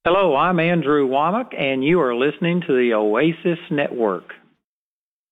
Hello, I'm Andrew Womack, and you are listening to the Oasis Network.